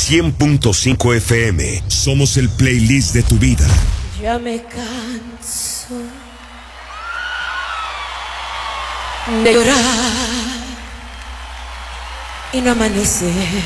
100.5 FM. Somos el playlist de tu vida. Ya me canso de llorar y no amanecer.